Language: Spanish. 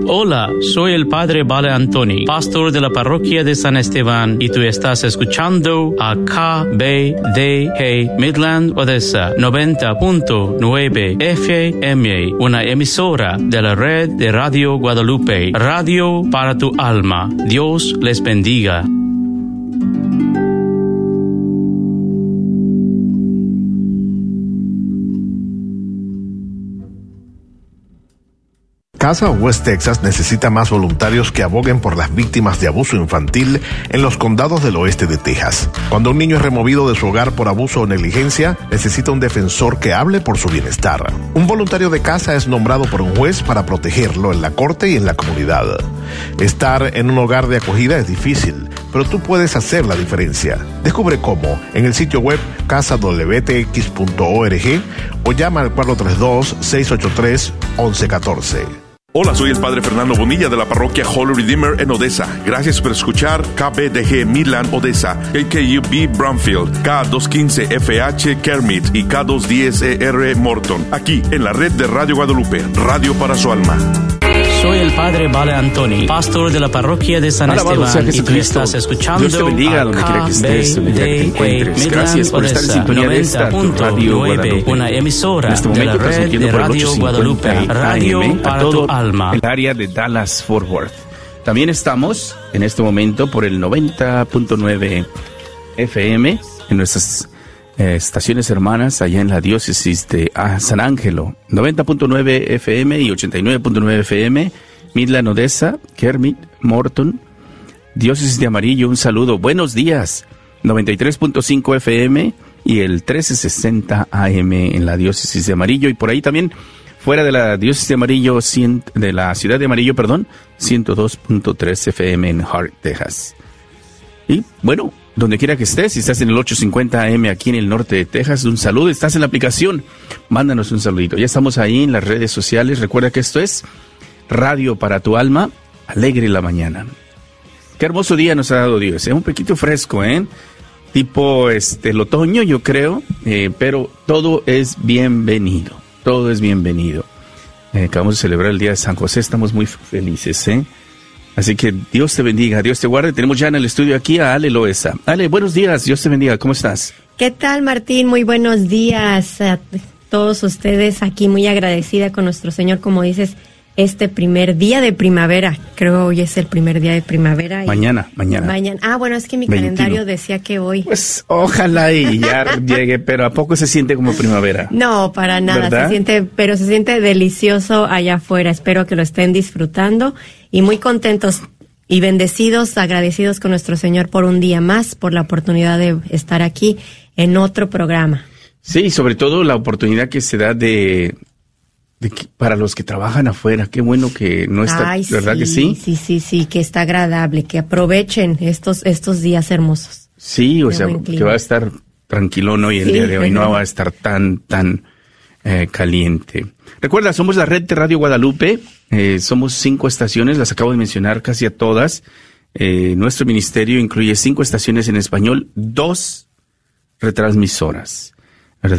Hola, soy el Padre Vale Antoni, pastor de la parroquia de San Esteban, y tú estás escuchando a KBDG Midland Odessa 90.9 FM, una emisora de la red de Radio Guadalupe, Radio para tu alma. Dios les bendiga. Casa West Texas necesita más voluntarios que aboguen por las víctimas de abuso infantil en los condados del oeste de Texas. Cuando un niño es removido de su hogar por abuso o negligencia, necesita un defensor que hable por su bienestar. Un voluntario de casa es nombrado por un juez para protegerlo en la corte y en la comunidad. Estar en un hogar de acogida es difícil, pero tú puedes hacer la diferencia. Descubre cómo en el sitio web casadwtx.org o llama al 432-683-1114. Hola, soy el Padre Fernando Bonilla de la parroquia Holy Redeemer en Odessa. Gracias por escuchar KBDG Midland Odessa, KKUB Bromfield, K215FH Kermit y K210ER Morton, aquí en la red de Radio Guadalupe, Radio para su alma. Soy el Padre Vale Antoni, pastor de la parroquia de San Esteban, y tú estás escuchando Dios te bendiga donde quiera que estés, donde quiera que te encuentres. Gracias por estar en sintonía de esta tu Radio Guadalupe, una emisora en este de la momento red de Radio Guadalupe, Radio para tu alma. El área de Dallas Fort Worth. También estamos en este momento por el 90.9 FM en nuestras estaciones hermanas allá en la diócesis de San Ángelo, 90.9 FM y 89.9 FM, Midland Odessa, Kermit, Morton, diócesis de Amarillo, un saludo, buenos días, 93.5 FM y el 1360 AM en la diócesis de Amarillo, y por ahí también fuera de la diócesis de Amarillo, de la ciudad de Amarillo, 102.3 FM en Hart, Texas. Y bueno, donde quiera que estés, si estás en el 850 AM aquí en el norte de Texas, un saludo. Estás en la aplicación, mándanos un saludito. Ya estamos ahí en las redes sociales. Recuerda que esto es Radio para tu alma, alegre la mañana. Qué hermoso día nos ha dado Dios. Es un poquito fresco, tipo el otoño, yo creo, pero todo es bienvenido. Todo es bienvenido. Acabamos de celebrar el día de San José, estamos muy felices, Así que Dios te bendiga, Dios te guarde. Tenemos ya en el estudio aquí a Ale Loesa. Ale, buenos días, Dios te bendiga, ¿cómo estás? ¿Qué tal, Martín? Muy buenos días a todos ustedes. Aquí muy agradecida con nuestro Señor, como dices, este primer día de primavera. Creo hoy es el primer día de primavera. Mañana. Ah, bueno, es que mi 21. calendario decía que hoy. Pues ojalá y ya llegue, pero ¿a poco se siente como primavera? No, para nada, ¿verdad? se siente delicioso allá afuera. Espero que lo estén disfrutando y muy contentos y bendecidos, agradecidos con nuestro Señor por un día más, por la oportunidad de estar aquí en otro programa. Sí, sobre todo la oportunidad que se da para los que trabajan afuera. Qué bueno que no está, ¿verdad que sí? Sí, que está agradable, que aprovechen estos días hermosos. Sí, o sea, que va a estar tranquilón hoy, el día de hoy, no va a estar tan caliente. Recuerda, somos la red de Radio Guadalupe, somos 5 estaciones, las acabo de mencionar casi a todas. Nuestro ministerio incluye 5 estaciones en español, 2 retransmisoras.